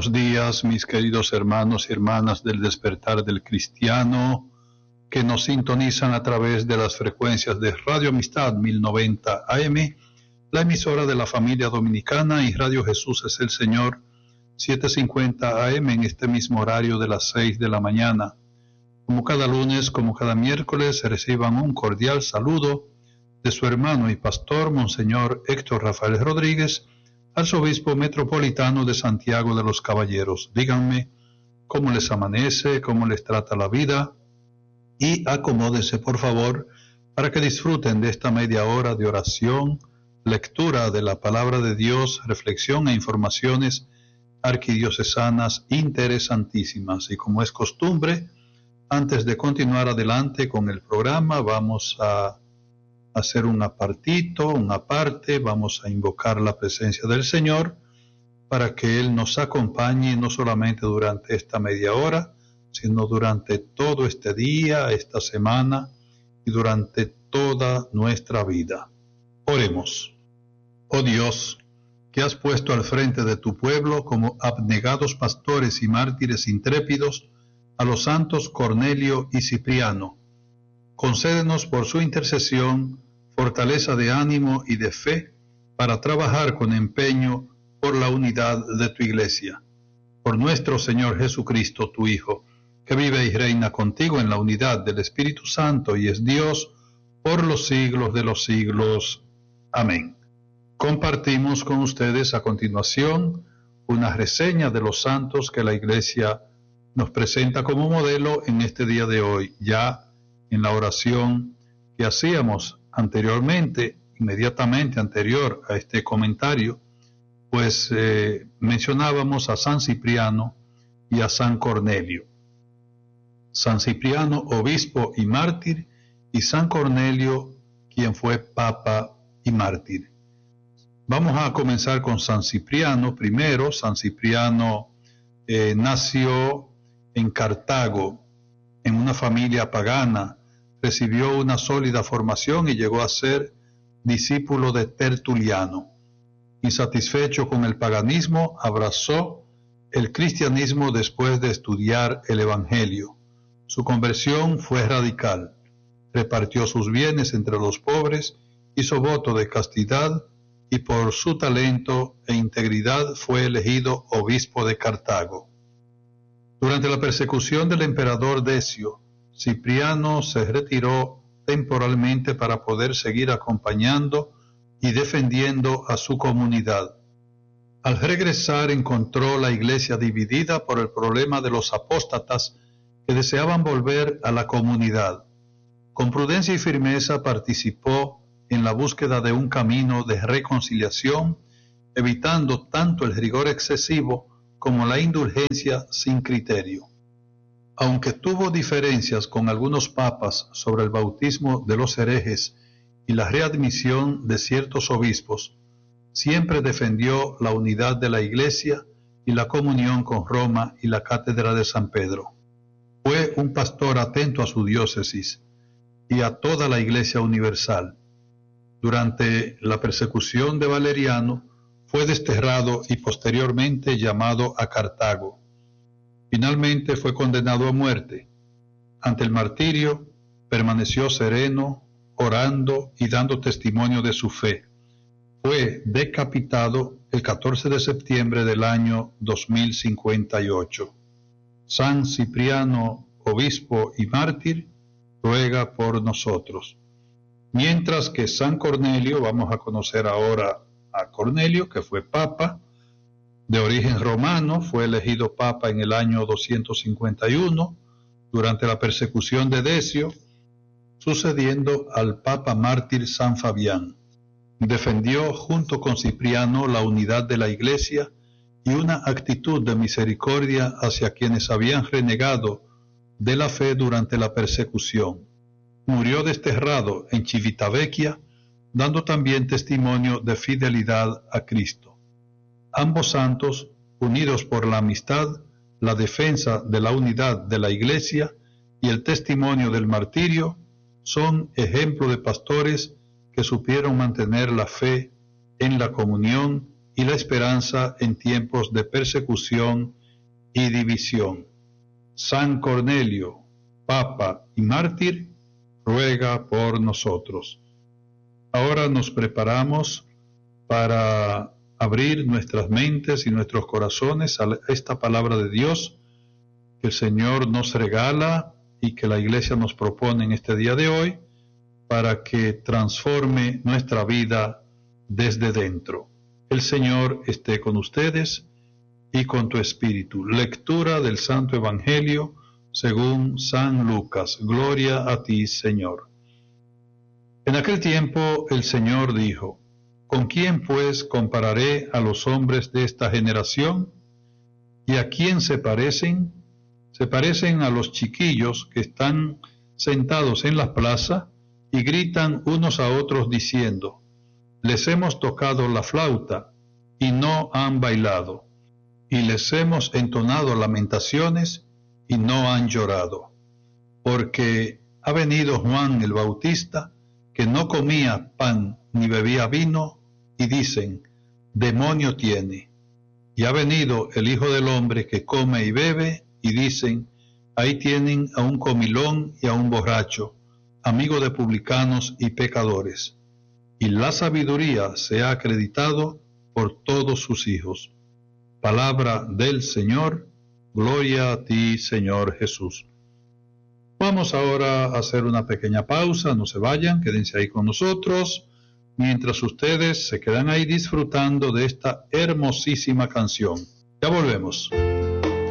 Buenos días, mis queridos hermanos y hermanas del Despertar del Cristiano, que nos sintonizan a través de las frecuencias de Radio Amistad 1090 AM, la emisora de la familia dominicana, y Radio Jesús es el Señor 750 AM en este mismo horario de las 6 de la mañana. Como cada lunes, como cada miércoles, reciban un cordial saludo de su hermano y pastor, Monseñor Héctor Rafael Rodríguez, arzobispo metropolitano de Santiago de los Caballeros. Díganme cómo les amanece, cómo les trata la vida, y acomódense por favor para que disfruten de esta media hora de oración, lectura de la palabra de Dios, reflexión e informaciones arquidiocesanas interesantísimas. Y como es costumbre, antes de continuar adelante con el programa, vamos a hacer un apartito, una parte, vamos a invocar la presencia del Señor para que Él nos acompañe no solamente durante esta media hora, sino durante todo este día, esta semana y durante toda nuestra vida. Oremos. Oh Dios, que has puesto al frente de tu pueblo como abnegados pastores y mártires intrépidos a los santos Cornelio y Cipriano, concédenos por su intercesión fortaleza de ánimo y de fe para trabajar con empeño por la unidad de tu Iglesia. Por nuestro Señor Jesucristo, tu Hijo, que vive y reina contigo en la unidad del Espíritu Santo y es Dios por los siglos de los siglos. Amén. Compartimos con ustedes a continuación una reseña de los santos que la Iglesia nos presenta como modelo en este día de hoy, ya en la oración que hacíamos anteriormente, inmediatamente anterior a este comentario, pues mencionábamos a San Cipriano y a San Cornelio. San Cipriano, obispo y mártir, y San Cornelio, quien fue papa y mártir. Vamos a comenzar con San Cipriano primero. San Cipriano nació en Cartago, en una familia pagana. Recibió una sólida formación y llegó a ser discípulo de Tertuliano. Insatisfecho con el paganismo, abrazó el cristianismo después de estudiar el Evangelio. Su conversión fue radical. Repartió sus bienes entre los pobres, hizo voto de castidad y por su talento e integridad fue elegido obispo de Cartago. Durante la persecución del emperador Decio, Cipriano se retiró temporalmente para poder seguir acompañando y defendiendo a su comunidad. Al regresar encontró la iglesia dividida por el problema de los apóstatas que deseaban volver a la comunidad. Con prudencia y firmeza participó en la búsqueda de un camino de reconciliación, evitando tanto el rigor excesivo como la indulgencia sin criterio. Aunque tuvo diferencias con algunos papas sobre el bautismo de los herejes y la readmisión de ciertos obispos, siempre defendió la unidad de la Iglesia y la comunión con Roma y la Cátedra de San Pedro. Fue un pastor atento a su diócesis y a toda la Iglesia universal. Durante la persecución de Valeriano, fue desterrado y posteriormente llamado a Cartago. Finalmente fue condenado a muerte. Ante el martirio, permaneció sereno, orando y dando testimonio de su fe. Fue decapitado el 14 de septiembre del año 2058. San Cipriano, obispo y mártir, ruega por nosotros. Mientras que San Cornelio, vamos a conocer ahora a Cornelio, que fue papa, de origen romano, fue elegido papa en el año 251 durante la persecución de Decio, sucediendo al papa mártir San Fabián. Defendió junto con Cipriano la unidad de la Iglesia y una actitud de misericordia hacia quienes habían renegado de la fe durante la persecución. Murió desterrado en Civitavecchia, dando también testimonio de fidelidad a Cristo. Ambos santos, unidos por la amistad, la defensa de la unidad de la Iglesia y el testimonio del martirio, son ejemplo de pastores que supieron mantener la fe en la comunión y la esperanza en tiempos de persecución y división. San Cornelio, Papa y mártir, ruega por nosotros. Ahora nos preparamos para abrir nuestras mentes y nuestros corazones a esta palabra de Dios que el Señor nos regala y que la Iglesia nos propone en este día de hoy para que transforme nuestra vida desde dentro. El Señor esté con ustedes y con tu espíritu. Lectura del Santo Evangelio según San Lucas. Gloria a ti, Señor. En aquel tiempo el Señor dijo: ¿Con quién pues compararé a los hombres de esta generación? ¿Y a quién se parecen? Se parecen a los chiquillos que están sentados en la plaza y gritan unos a otros diciendo: les hemos tocado la flauta y no han bailado, y les hemos entonado lamentaciones y no han llorado. Porque ha venido Juan el Bautista, que no comía pan ni bebía vino, y dicen: demonio tiene. Y ha venido el Hijo del Hombre, que come y bebe, y dicen: ahí tienen a un comilón y a un borracho, amigo de publicanos y pecadores. Y la sabiduría se ha acreditado por todos sus hijos. Palabra del Señor. Gloria a ti, Señor Jesús. Vamos ahora a hacer una pequeña pausa, no se vayan, quédense ahí con nosotros, mientras ustedes se quedan ahí disfrutando de esta hermosísima canción. Ya volvemos.